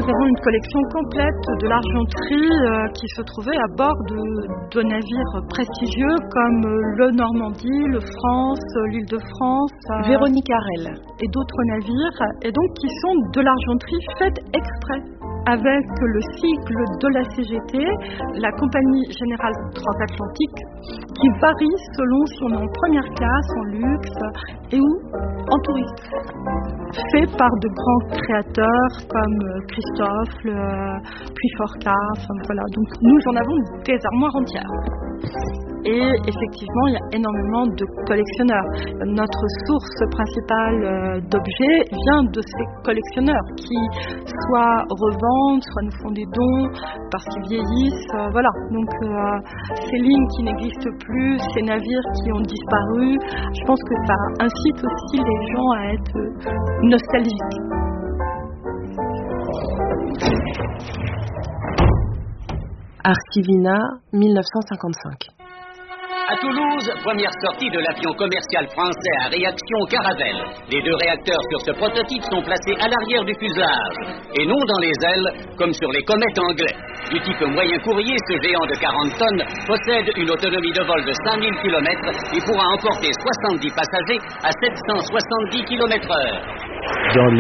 avons une collection complète de l'argenterie qui se trouvait à bord de navires prestigieux comme le Normandie, le France, l'Île-de-France, Véronique Harel et d'autres navires, et donc qui sont de l'argenterie faite exprès, avec le cycle de la CGT, la Compagnie Générale Transatlantique, qui varie selon si on est en première classe, en luxe et ou en touriste. Fait par de grands créateurs comme Christophe, puis Forca, voilà. Donc nous en avons des armoires entières. Et effectivement, il y a énormément de collectionneurs. Notre source principale d'objets vient de ces collectionneurs qui soit revendent, soit nous font des dons parce qu'ils vieillissent. Voilà. Donc ces lignes qui n'existent plus, ces navires qui ont disparu, je pense que ça incite aussi les gens à être nostalgiques. Archivina, 1955. À Toulouse, première sortie de l'avion commercial français à réaction Caravelle. Les 2 réacteurs sur ce prototype sont placés à l'arrière du fuselage, et non dans les ailes, comme sur les comètes anglais. Du type moyen courrier, ce géant de 40 tonnes possède une autonomie de vol de 5000 km et pourra emporter 70 passagers à 770 km/h. Dans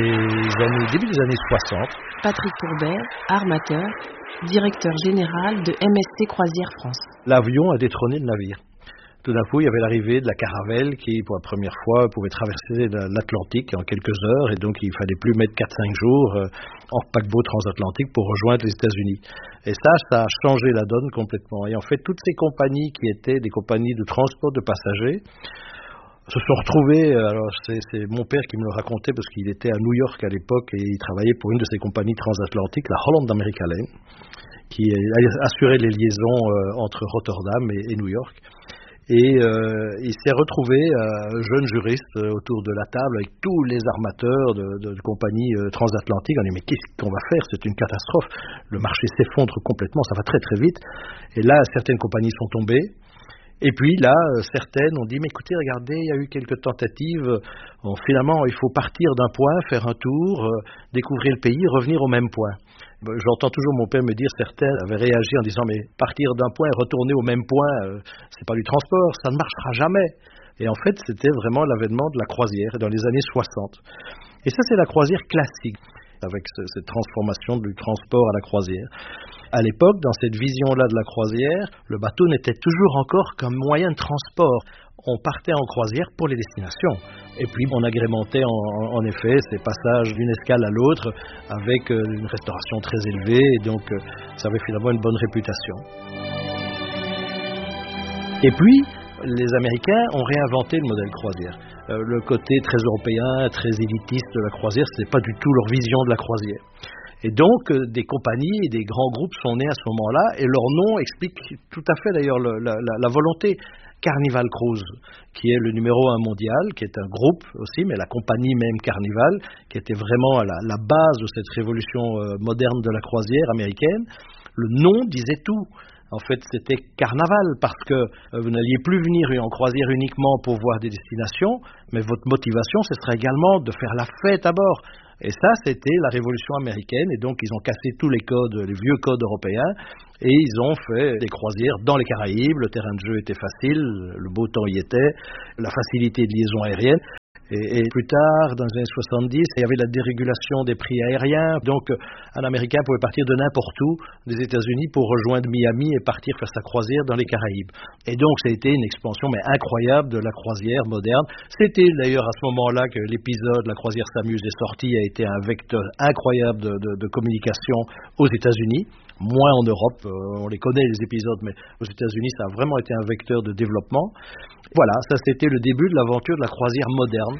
début des années 60, Patrick Courbet, armateur, directeur général de MSC Croisière France. L'avion a détrôné le navire. Tout d'un coup, il y avait l'arrivée de la Caravelle qui, pour la première fois, pouvait traverser l'Atlantique en quelques heures, et donc il fallait plus mettre 4-5 jours en paquebot transatlantique pour rejoindre les États-Unis. Et ça a changé la donne complètement. Et en fait, toutes ces compagnies qui étaient des compagnies de transport de passagers se sont retrouvés, alors c'est mon père qui me le racontait parce qu'il était à New York à l'époque et il travaillait pour une de ces compagnies transatlantiques, la Holland America Line, qui assurait les liaisons entre Rotterdam et New York. Et il s'est retrouvé jeune juriste autour de la table avec tous les armateurs de compagnies transatlantiques. On dit mais qu'est-ce qu'on va faire? C'est une catastrophe. Le marché s'effondre complètement, ça va très très vite. Et là, certaines compagnies sont tombées. Et puis là, certaines ont dit, mais écoutez, regardez, il y a eu quelques tentatives. Bon, finalement, il faut partir d'un point, faire un tour, découvrir le pays, revenir au même point. J'entends toujours mon père me dire, certains avaient réagi en disant, mais partir d'un point et retourner au même point, c'est pas du transport, ça ne marchera jamais. Et en fait, c'était vraiment l'avènement de la croisière dans les années 60. Et ça, c'est la croisière classique, avec cette transformation du transport à la croisière. À l'époque, dans cette vision-là de la croisière, le bateau n'était toujours encore qu'un moyen de transport. On partait en croisière pour les destinations. Et puis, on agrémentait en effet ces passages d'une escale à l'autre avec une restauration très élevée. Et donc, ça avait finalement une bonne réputation. Et puis, les Américains ont réinventé le modèle croisière. Le côté très européen, très élitiste de la croisière, ce n'est pas du tout leur vision de la croisière. Et donc, des compagnies et des grands groupes sont nés à ce moment-là, et leur nom explique tout à fait d'ailleurs la volonté. Carnival Cruise, qui est le numéro 1 mondial, qui est un groupe aussi, mais la compagnie même Carnival, qui était vraiment la base de cette révolution moderne de la croisière américaine, le nom disait tout. En fait, c'était carnaval, parce que vous n'alliez plus venir en croisière uniquement pour voir des destinations, mais votre motivation, ce serait également de faire la fête à bord. Et ça, c'était la révolution américaine, et donc ils ont cassé tous les codes, les vieux codes européens, et ils ont fait des croisières dans les Caraïbes. Le terrain de jeu était facile, le beau temps y était, la facilité de liaison aérienne. Et plus tard, dans les années 70, il y avait la dérégulation des prix aériens. Donc, un Américain pouvait partir de n'importe où des États-Unis pour rejoindre Miami et partir faire sa croisière dans les Caraïbes. Et donc, ça a été une expansion incroyable de la croisière moderne. C'était d'ailleurs à ce moment-là que l'épisode La croisière s'amuse est sorti, a été un vecteur incroyable de communication aux États-Unis. Moins en Europe, on les connaît les épisodes, mais aux États-Unis, ça a vraiment été un vecteur de développement. Voilà, ça c'était le début de l'aventure de la croisière moderne.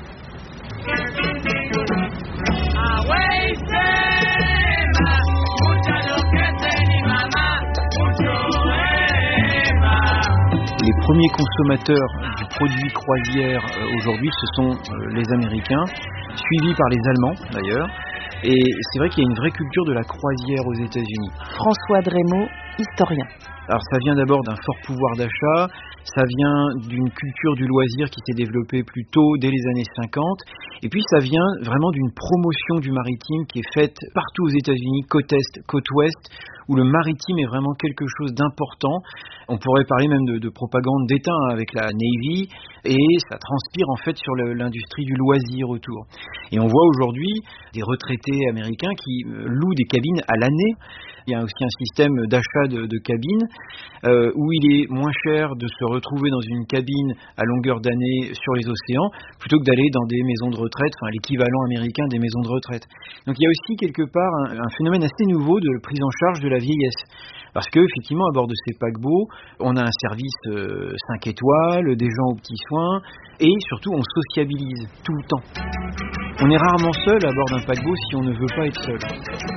Les premiers consommateurs du produit croisière aujourd'hui, ce sont les Américains, suivis par les Allemands d'ailleurs. Et c'est vrai qu'il y a une vraie culture de la croisière aux États-Unis. François Drémaud, historien. Alors ça vient d'abord d'un fort pouvoir d'achat, ça vient d'une culture du loisir qui s'est développée plus tôt, dès les années 50, et puis ça vient vraiment d'une promotion du maritime qui est faite partout aux États-Unis, côte est, côte ouest, où le maritime est vraiment quelque chose d'important. On pourrait parler même de propagande d'État avec la Navy, et ça transpire en fait sur l'industrie du loisir autour. Et on voit aujourd'hui des retraités américains qui louent des cabines à l'année. Il y a aussi un système d'achat de cabines où il est moins cher de se retrouver dans une cabine à longueur d'année sur les océans plutôt que d'aller dans des maisons de retraite, enfin l'équivalent américain des maisons de retraite. Donc il y a aussi quelque part un phénomène assez nouveau de prise en charge de la vieillesse. Parce que effectivement, à bord de ces paquebots, on a un service 5 étoiles, des gens aux petits soins, et surtout on sociabilise tout le temps. On est rarement seul à bord d'un paquebot si on ne veut pas être seul.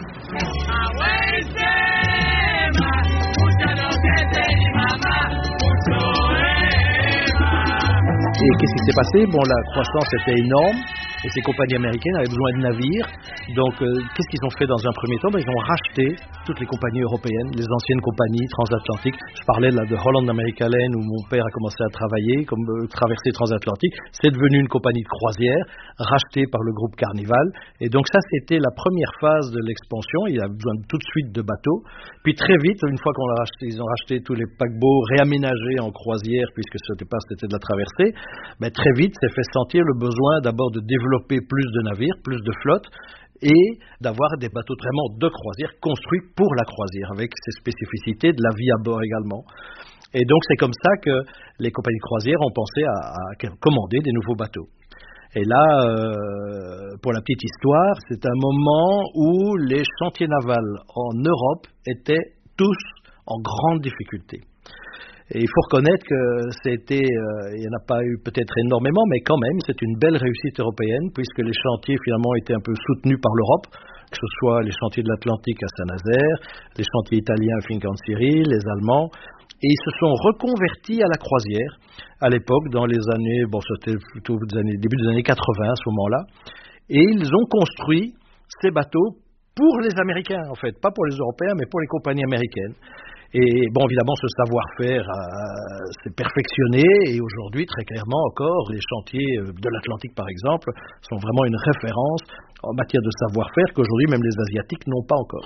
Et qu'est-ce qui s'est passé? Bon, la croissance était énorme et ces compagnies américaines avaient besoin de navires. Donc, qu'est-ce qu'ils ont fait dans un premier temps? Ils ont racheté toutes les compagnies européennes, les anciennes compagnies transatlantiques. Je parlais là de Holland America Line où mon père a commencé à travailler comme traversée transatlantique. C'est devenu une compagnie de croisière rachetée par le groupe Carnival. Et donc ça, c'était la première phase de l'expansion. Il y a besoin tout de suite de bateaux. Puis très vite, une fois ils ont racheté tous les paquebots réaménagés en croisière puisque c'était de la traversée, mais très vite, s'est fait sentir le besoin d'abord de développer plus de navires, plus de flottes, et d'avoir des bateaux vraiment de croisière construits pour la croisière, avec ses spécificités de la vie à bord également. Et donc c'est comme ça que les compagnies de croisière ont pensé à commander des nouveaux bateaux. Et là, pour la petite histoire, c'est un moment où les chantiers navals en Europe étaient tous en grande difficulté. Et il faut reconnaître que il n'y en a pas eu peut-être énormément, mais quand même, c'est une belle réussite européenne, puisque les chantiers finalement étaient un peu soutenus par l'Europe, que ce soit les chantiers de l'Atlantique à Saint-Nazaire, les chantiers italiens à Fincantieri, les Allemands, et ils se sont reconvertis à la croisière, à l'époque, dans les années, c'était plutôt début des années 80 à ce moment-là, et ils ont construit ces bateaux pour les Américains, en fait, pas pour les Européens, mais pour les compagnies américaines. Et bon, évidemment, ce savoir-faire s'est perfectionné et aujourd'hui, très clairement encore, les chantiers de l'Atlantique, par exemple, sont vraiment une référence en matière de savoir-faire qu'aujourd'hui, même les Asiatiques n'ont pas encore.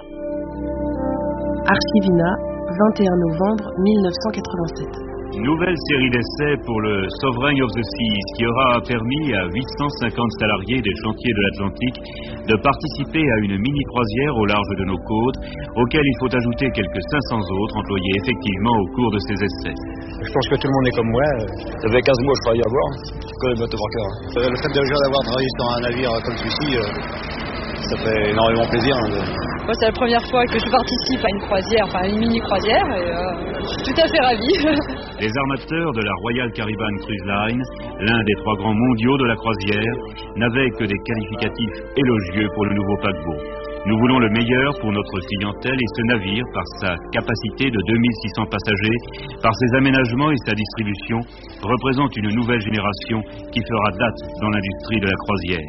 Archivina, 21 novembre 1987. Nouvelle série d'essais pour le Sovereign of the Seas qui aura permis à 850 salariés des chantiers de l'Atlantique de participer à une mini-croisière au large de nos côtes, auxquelles il faut ajouter quelques 500 autres employés effectivement au cours de ces essais. Je pense que tout le monde est comme moi. Ça fait 15 mois que je travaille à bord. Je connais le bateau par cœur. Le fait déjà d'avoir travaillé sur un navire comme celui-ci, ça fait énormément plaisir. Moi, c'est la première fois que je participe à une croisière, enfin à une mini-croisière, et je suis tout à fait ravie. Les armateurs de la Royal Caribbean Cruise Line, l'un des 3 grands mondiaux de la croisière, n'avaient que des qualificatifs élogieux pour le nouveau paquebot. Nous voulons le meilleur pour notre clientèle et ce navire, par sa capacité de 2600 passagers, par ses aménagements et sa distribution, représente une nouvelle génération qui fera date dans l'industrie de la croisière.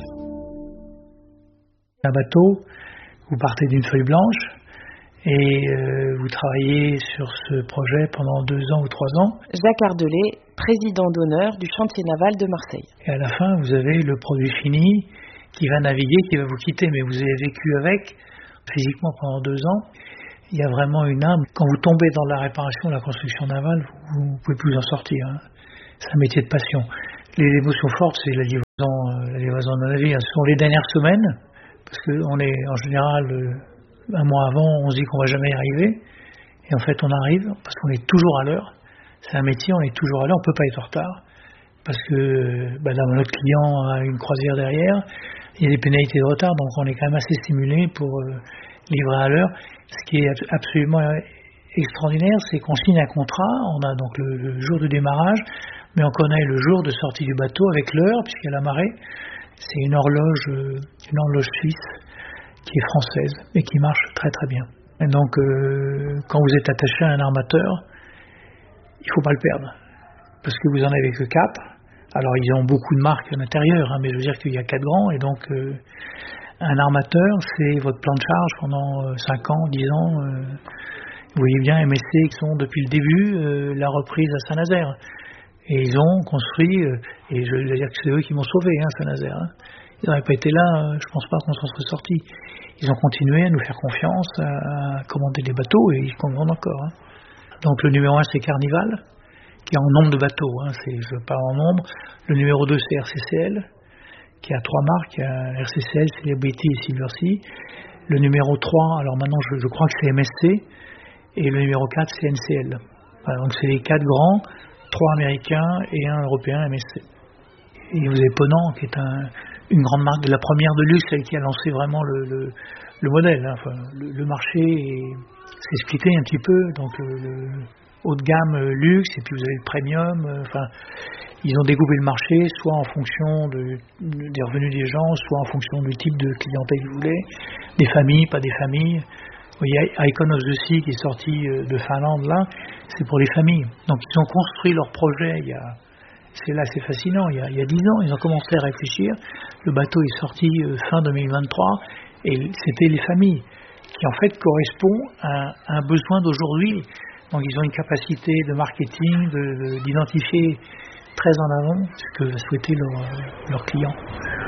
Un bateau, vous partez d'une feuille blanche et vous travaillez sur ce projet pendant 2 ans ou 3 ans. Jacques Ardelet, président d'honneur du chantier naval de Marseille. Et à la fin, vous avez le produit fini qui va naviguer, qui va vous quitter, mais vous avez vécu avec physiquement pendant 2 ans. Il y a vraiment une âme. Quand vous tombez dans la réparation, la construction navale, vous ne pouvez plus en sortir. Hein. C'est un métier de passion. Les émotions fortes, c'est la livraison d'un navire. Ce sont les dernières semaines, parce qu'on est en général, un mois avant, on se dit qu'on ne va jamais y arriver. Et en fait, on arrive, parce qu'on est toujours à l'heure. C'est un métier, on est toujours à l'heure, on ne peut pas être en retard. Parce que notre client a une croisière derrière, il y a des pénalités de retard, donc on est quand même assez stimulé pour livrer à l'heure. Ce qui est absolument extraordinaire, c'est qu'on signe un contrat, on a donc le jour de démarrage, mais on connaît le jour de sortie du bateau avec l'heure, puisqu'il y a la marée. C'est une horloge suisse qui est française et qui marche très très bien. Et donc quand vous êtes attaché à un armateur, il ne faut pas le perdre, parce que vous en avez que 4. Alors ils ont beaucoup de marques à l'intérieur, mais je veux dire qu'il y a 4 grands, et donc un armateur, c'est votre plan de charge pendant 5 ans, 10 ans. Vous voyez bien MSC qui sont depuis le début la reprise à Saint-Nazaire. Et ils ont construit, et je veux dire que c'est eux qui m'ont sauvé, Saint-Nazaire. Ils n'auraient pas été là, je pense pas qu'on s'en serait sorti. Ils ont continué à nous faire confiance, à commander des bateaux, et ils commandent encore. Donc le numéro 1, c'est Carnival, qui est en nombre de bateaux, je parle en nombre. Le numéro 2, c'est RCCL, qui a 3 marques. RCCL, Celebrity et Silversea. Le numéro 3, alors maintenant je crois que c'est MSC, et le numéro 4, c'est NCL. Voilà, donc c'est les 4 grands, 3 américains et 1 européen, MSC. Et vous avez Ponant, qui est une grande marque, la première de luxe, celle qui a lancé vraiment le modèle. Le marché s'est splitté un petit peu, donc le haut de gamme luxe, et puis vous avez le premium. Ils ont découpé le marché, soit en fonction des revenus des gens, soit en fonction du type de clientèle qu'ils voulaient, des familles, pas des familles. Vous voyez, Icon of the Sea qui est sorti de Finlande, là, c'est pour les familles. Donc ils ont construit leur projet c'est fascinant, il y a 10 ans, ils ont commencé à réfléchir. Le bateau est sorti fin 2023, et c'était les familles, qui en fait correspond à un besoin d'aujourd'hui. Donc ils ont une capacité de marketing, d'identifier très en avant ce que souhaitaient leurs clients.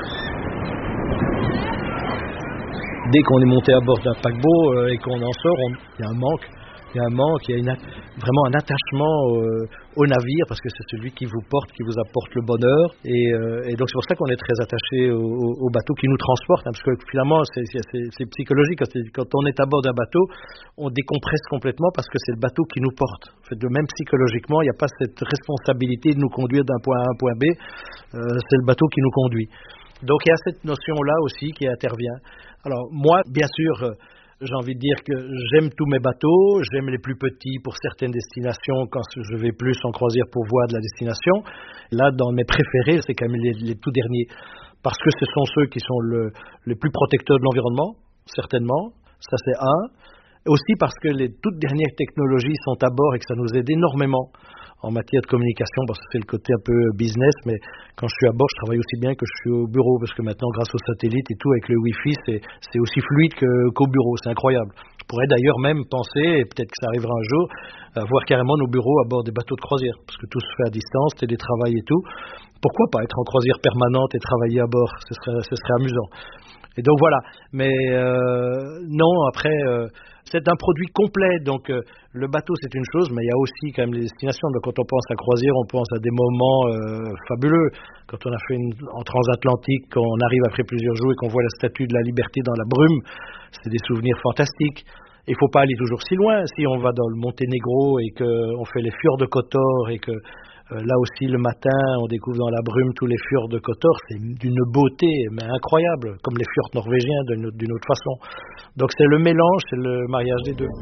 Dès qu'on est monté à bord d'un paquebot et qu'on en sort, il y a un manque. Il y a vraiment un attachement au navire, parce que c'est celui qui vous porte, qui vous apporte le bonheur. Et donc c'est pour ça qu'on est très attaché au bateau qui nous transporte, parce que finalement c'est psychologique. Quand on est à bord d'un bateau, on décompresse complètement parce que c'est le bateau qui nous porte. En fait, de même psychologiquement, il n'y a pas cette responsabilité de nous conduire d'un point A à un point B. C'est le bateau qui nous conduit. Donc il y a cette notion-là aussi qui intervient. Alors moi, bien sûr, j'ai envie de dire que j'aime tous mes bateaux, j'aime les plus petits pour certaines destinations quand je vais plus en croisière pour voir de la destination. Là, dans mes préférés, c'est quand même les tout derniers, parce que ce sont ceux qui sont les plus protecteurs de l'environnement, certainement, ça c'est un. Aussi parce que les toutes dernières technologies sont à bord et que ça nous aide énormément en matière de communication, parce que c'est le côté un peu business, mais quand je suis à bord, je travaille aussi bien que je suis au bureau, parce que maintenant, grâce au satellite et tout, avec le Wi-Fi, c'est aussi fluide qu'au bureau, c'est incroyable. Je pourrais d'ailleurs même penser, et peut-être que ça arrivera un jour, à voir carrément nos bureaux à bord des bateaux de croisière, parce que tout se fait à distance, télétravail et tout. Pourquoi pas être en croisière permanente et travailler à bord, ce serait amusant. Et donc voilà, mais non, après, c'est un produit complet, donc le bateau c'est une chose, mais il y a aussi quand même les destinations. Donc quand on pense à croisière, on pense à des moments fabuleux. Quand on a fait en transatlantique, quand on arrive après plusieurs jours et qu'on voit la Statue de la Liberté dans la brume, c'est des souvenirs fantastiques. Il ne faut pas aller toujours si loin. Si on va dans le Monténégro et qu'on fait les fjords de Kotor et que là aussi le matin on découvre dans la brume tous les fjords de Kotor, c'est d'une beauté mais incroyable, comme les fjords norvégiens d'une autre façon. Donc c'est le mélange, c'est le mariage des deux.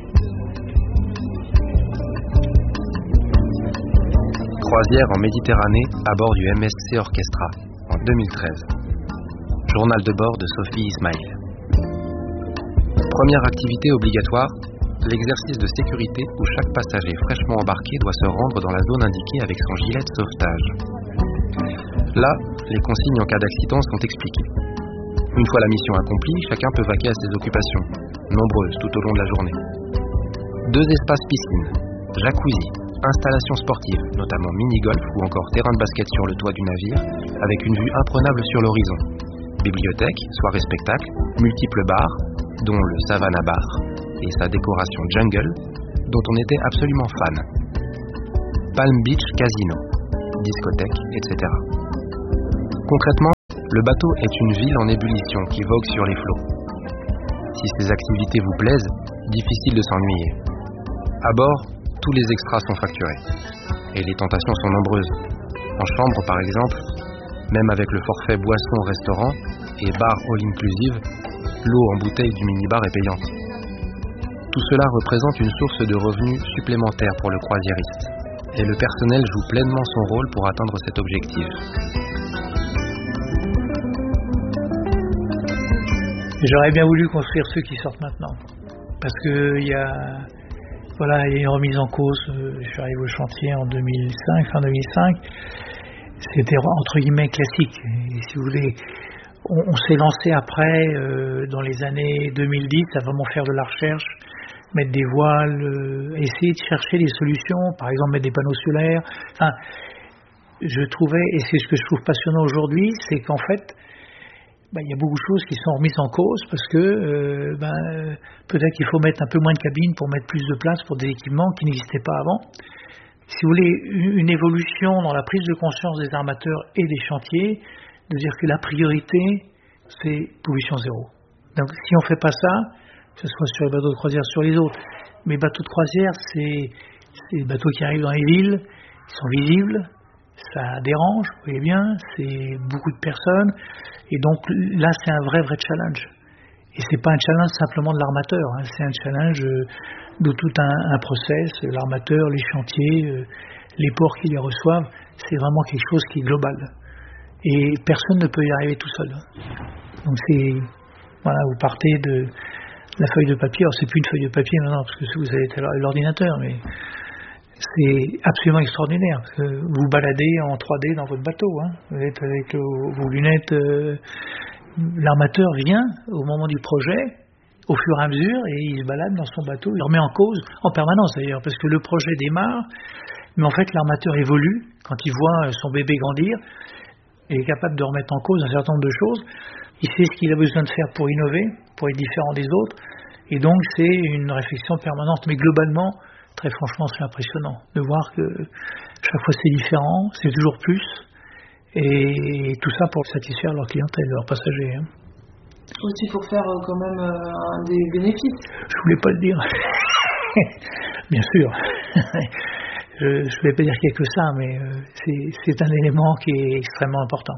Croisière en Méditerranée à bord du MSC Orchestra en 2013. Journal de bord de Sophie Ismail. Première activité obligatoire, l'exercice de sécurité où chaque passager fraîchement embarqué doit se rendre dans la zone indiquée avec son gilet de sauvetage. Là, les consignes en cas d'accident sont expliquées. Une fois la mission accomplie, chacun peut vaquer à ses occupations, nombreuses tout au long de la journée. 2 espaces piscines, jacuzzi, installations sportives, notamment mini-golf ou encore terrain de basket sur le toit du navire, avec une vue imprenable sur l'horizon. Bibliothèque, soirée spectacle, multiples bars, dont le Savannah Bar et sa décoration jungle, dont on était absolument fan. Palm Beach Casino, discothèque, etc. Concrètement, le bateau est une ville en ébullition qui vogue sur les flots. Si ces activités vous plaisent, difficile de s'ennuyer. À bord, tous les extras sont facturés. Et les tentations sont nombreuses. En chambre, par exemple, même avec le forfait boisson-restaurant et bar all-inclusive, l'eau en bouteille du minibar est payante. Tout cela représente une source de revenus supplémentaires pour le croisiériste. Et le personnel joue pleinement son rôle pour atteindre cet objectif. J'aurais bien voulu construire ceux qui sortent maintenant. Parce qu'il y a une remise en cause. Je suis arrivé au chantier en 2005, fin 2005. C'était entre guillemets classique. Et si vous voulez, on s'est lancé après, dans les années 2010, à vraiment faire de la recherche, mettre des voiles, essayer de chercher des solutions, par exemple mettre des panneaux solaires. Enfin, je trouvais, et c'est ce que je trouve passionnant aujourd'hui, c'est qu'en fait, il y a beaucoup de choses qui sont remises en cause parce que peut-être qu'il faut mettre un peu moins de cabines pour mettre plus de place pour des équipements qui n'existaient pas avant. Si vous voulez, une évolution dans la prise de conscience des armateurs et des chantiers, de dire que la priorité, c'est pollution zéro. Donc si on ne fait pas ça, que ce soit sur les bateaux de croisière, sur les autres, mais bateaux de croisière, c'est des bateaux qui arrivent dans les villes, qui sont visibles, ça dérange, vous voyez bien, c'est beaucoup de personnes, et donc là c'est un vrai challenge. Et c'est pas un challenge simplement de l'armateur, c'est un challenge de tout un process, l'armateur, les chantiers, les ports qui les reçoivent, c'est vraiment quelque chose qui est global. Et personne ne peut y arriver tout seul. Donc c'est, voilà, vous partez de la feuille de papier, alors c'est plus une feuille de papier maintenant, parce que vous avez l'ordinateur, mais c'est absolument extraordinaire, parce que vous baladez en 3D dans votre bateau, vous êtes avec vos lunettes, l'armateur vient au moment du projet, au fur et à mesure, et il se balade dans son bateau, il remet en cause, en permanence d'ailleurs, parce que le projet démarre, mais en fait l'armateur évolue, quand il voit son bébé grandir, il est capable de remettre en cause un certain nombre de choses, il sait ce qu'il a besoin de faire pour innover, pour être différent des autres, et donc c'est une réflexion permanente, mais globalement, très franchement, c'est impressionnant de voir que chaque fois c'est différent, c'est toujours plus, et tout ça pour satisfaire leur clientèle, leurs passagers. Aussi pour faire quand même des bénéfices. Je voulais pas le dire. Bien sûr. Je voulais pas dire qu'il y a que ça, mais c'est un élément qui est extrêmement important.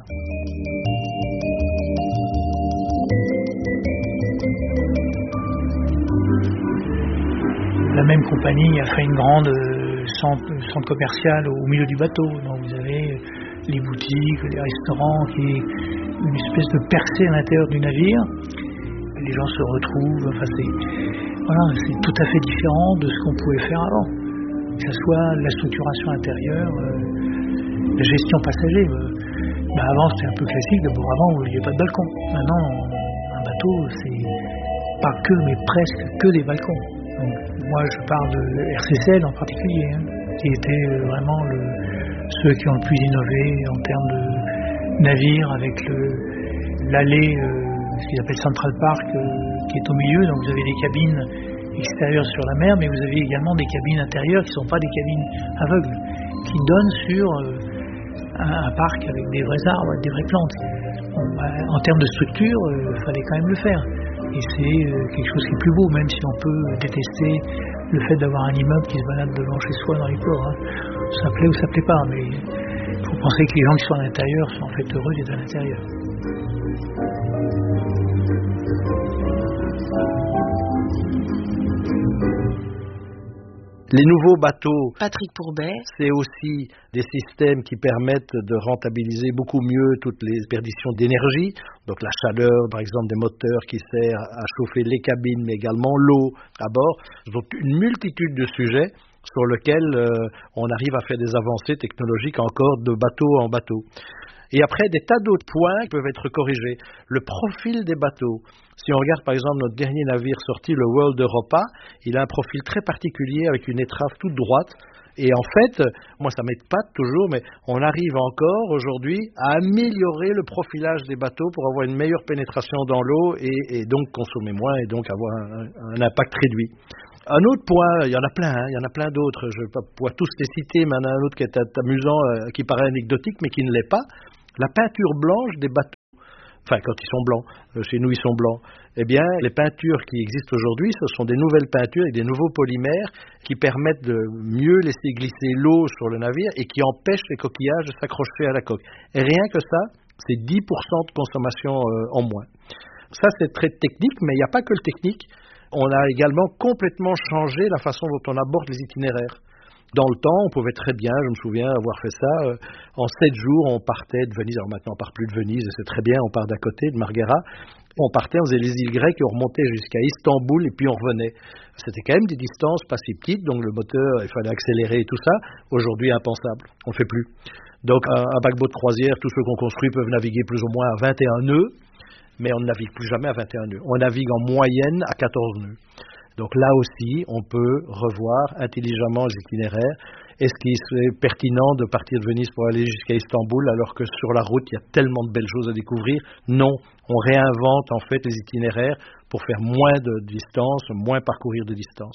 La même compagnie a fait une grande centre commercial au milieu du bateau. Donc vous avez les boutiques, les restaurants, qui est une espèce de percée à l'intérieur du navire. Les gens se retrouvent. Enfin, c'est tout à fait différent de ce qu'on pouvait faire avant. Que ce soit la structuration intérieure, la gestion passager. Avant, c'était un peu classique. D'abord, avant, il n'y avait pas de balcon. Maintenant, un bateau, c'est pas que, mais presque que des balcons. Donc, moi, je parle de RCCL en particulier, qui était vraiment ceux qui ont le plus innové en termes de navires, avec l'allée, ce qu'ils appellent Central Park, qui est au milieu. Donc, vous avez des cabines extérieures sur la mer, mais vous avez également des cabines intérieures qui ne sont pas des cabines aveugles, qui donnent sur un parc avec des vrais arbres, avec des vraies plantes. En termes de structure, il fallait quand même le faire. Et c'est quelque chose qui est plus beau, même si on peut détester le fait d'avoir un immeuble qui se balade devant chez soi dans les ports. Ça plaît ou ça plaît pas, mais il faut penser que les gens qui sont à l'intérieur sont en fait heureux d'être à l'intérieur. Les nouveaux bateaux, Patrick Pourbet, c'est aussi des systèmes qui permettent de rentabiliser beaucoup mieux toutes les perditions d'énergie. Donc la chaleur, par exemple, des moteurs qui sert à chauffer les cabines, mais également l'eau à bord. Donc une multitude de sujets sur lesquels on arrive à faire des avancées technologiques encore de bateau en bateau. Et après, des tas d'autres points qui peuvent être corrigés. Le profil des bateaux. Si on regarde par exemple notre dernier navire sorti, le World Europa, il a un profil très particulier avec une étrave toute droite. Et en fait, moi ça m'aide pas toujours, mais on arrive encore aujourd'hui à améliorer le profilage des bateaux pour avoir une meilleure pénétration dans l'eau et donc consommer moins et donc avoir un impact réduit. Un autre point, il y en a plein d'autres, je ne vais pas pouvoir tous les citer, mais il y en a un autre qui est amusant, qui paraît anecdotique, mais qui ne l'est pas. La peinture blanche des bateaux, enfin quand ils sont blancs, chez nous ils sont blancs, eh bien les peintures qui existent aujourd'hui, ce sont des nouvelles peintures avec des nouveaux polymères qui permettent de mieux laisser glisser l'eau sur le navire et qui empêchent les coquillages de s'accrocher à la coque. Et rien que ça, c'est 10% de consommation en moins. Ça c'est très technique, mais il n'y a pas que le technique. On a également complètement changé la façon dont on aborde les itinéraires. Dans le temps, on pouvait très bien, je me souviens avoir fait ça, en 7 jours, on partait de Venise. Alors maintenant, on part plus de Venise, et c'est très bien, on part d'à côté, de Marghera. On partait, on faisait les îles grecques et on remontait jusqu'à Istanbul et puis on revenait. C'était quand même des distances pas si petites, donc le moteur, il fallait accélérer et tout ça. Aujourd'hui, impensable, on ne le fait plus. Donc un paquebot de croisière, tous ceux qu'on construit peuvent naviguer plus ou moins à 21 nœuds, mais on ne navigue plus jamais à 21 nœuds. On navigue en moyenne à 14 nœuds. Donc là aussi, on peut revoir intelligemment les itinéraires est-ce qu'il serait pertinent de partir de Venise pour aller jusqu'à Istanbul alors que sur la route, il y a tellement de belles choses à découvrir? Non, on réinvente en fait les itinéraires pour faire moins de distance, moins parcourir de distance.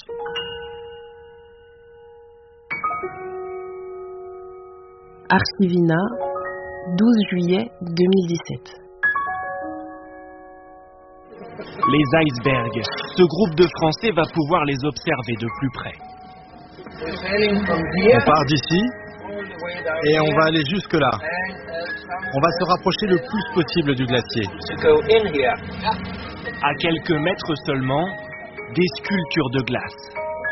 Archivina, 12 juillet 2017. Les icebergs. Ce groupe de Français va pouvoir les observer de plus près. On part d'ici et on va aller jusque là. On va se rapprocher le plus possible du glacier. À quelques mètres seulement, des sculptures de glace.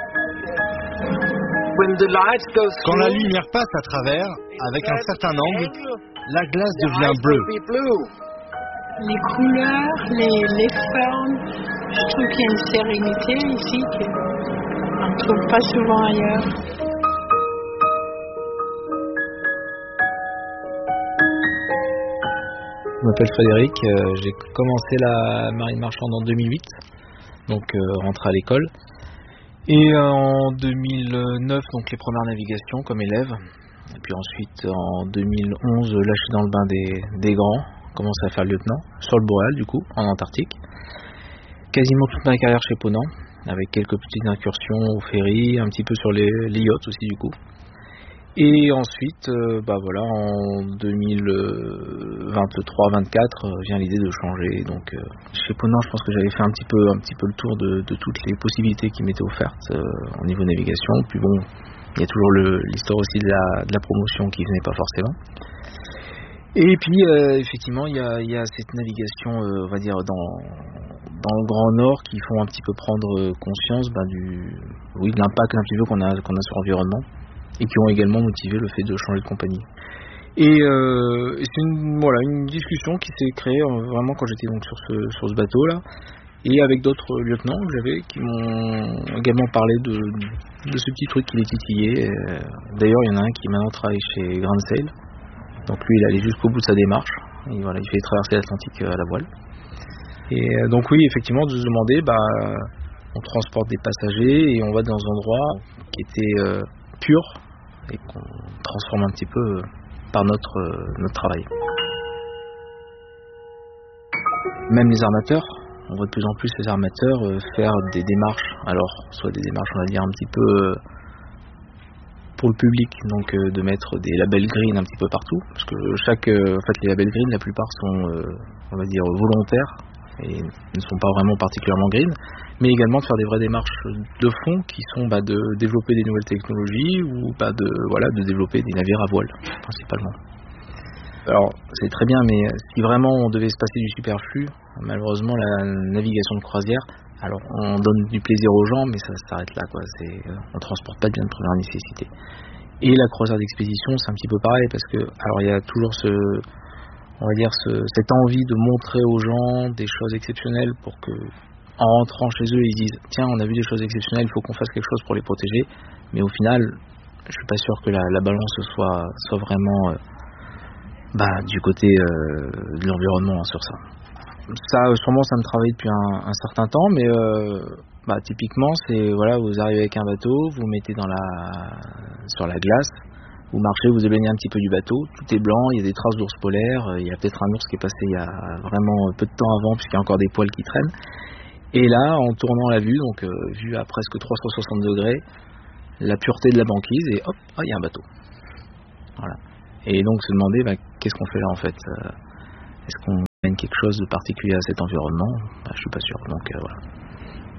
Quand la lumière passe à travers, avec un certain angle, la glace devient bleue. Les couleurs, les formes, je trouve qu'il y a une sérénité ici qu'on ne trouve pas souvent ailleurs. Je m'appelle Frédéric, j'ai commencé la marine marchande en 2008, donc rentré à l'école. Et en 2009, donc les premières navigations comme élève. Et puis ensuite, en 2011, lâché dans le bain des grands. Commencé à faire lieutenant, sur le Boréal du coup, en Antarctique. Quasiment toute ma carrière chez Ponant, avec quelques petites incursions au ferry, un petit peu sur les yachts aussi du coup. Et ensuite, en 2023-24, vient l'idée de changer. Donc chez Ponant, je pense que j'avais fait un petit peu le tour de toutes les possibilités qui m'étaient offertes au niveau navigation. Puis bon, il y a toujours l'histoire aussi de la promotion qui venait pas forcément. Et puis effectivement il y a cette navigation on va dire dans le Grand Nord qui font un petit peu prendre conscience de l'impact un petit peu qu'on a sur l'environnement et qui ont également motivé le fait de changer de compagnie. Et c'est une discussion qui s'est créée vraiment quand j'étais donc sur ce bateau là et avec d'autres lieutenants que j'avais qui m'ont également parlé de ce petit truc qui les titillait. D'ailleurs il y en a un qui maintenant travaille chez Grand Sail. Donc lui il est allé jusqu'au bout de sa démarche, et voilà, il fait traverser l'Atlantique à la voile. Et donc oui, effectivement, de se demander, on transporte des passagers et on va dans un endroit qui était pur et qu'on transforme un petit peu par notre travail. Même les armateurs, on voit de plus en plus les armateurs faire des démarches, alors soit des démarches on va dire un petit peu pour le public, donc de mettre des labels green un petit peu partout, parce que les labels green, la plupart sont, on va dire, volontaires et ne sont pas vraiment particulièrement green, mais également de faire des vraies démarches de fond qui sont de développer des nouvelles technologies ou de développer des navires à voile, principalement. Alors, c'est très bien, mais si vraiment on devait se passer du superflu, malheureusement, la navigation de croisière, alors on donne du plaisir aux gens, mais ça s'arrête là, quoi. On transporte pas de biens de première nécessité. Et la croisière d'expédition, c'est un petit peu pareil, parce que il y a toujours cette envie de montrer aux gens des choses exceptionnelles pour que, en rentrant chez eux, ils disent tiens, on a vu des choses exceptionnelles, il faut qu'on fasse quelque chose pour les protéger. Mais au final, je suis pas sûr que la balance soit vraiment du côté de l'environnement sur ça. Ça, sûrement, ça me travaille depuis un certain temps, mais typiquement, c'est vous arrivez avec un bateau, vous mettez sur la glace, vous marchez, vous éloignez un petit peu du bateau, tout est blanc, il y a des traces d'ours polaires, il y a peut-être un ours qui est passé il y a vraiment peu de temps avant, puisqu'il y a encore des poils qui traînent. Et là, en tournant la vue, donc vue à presque 360 degrés, la pureté de la banquise, et hop, il y a un bateau. Voilà. Et donc se demander qu'est-ce qu'on fait là en fait, est-ce qu'on mène quelque chose de particulier à cet environnement? Je suis pas sûr, donc voilà.